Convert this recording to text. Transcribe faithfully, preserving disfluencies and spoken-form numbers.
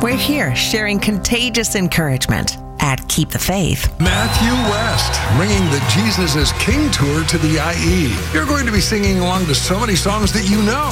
We're here sharing contagious encouragement at Keep the Faith. Matthew West, bringing the Jesus is King tour to the I E. You're going to be singing along to so many songs that you know.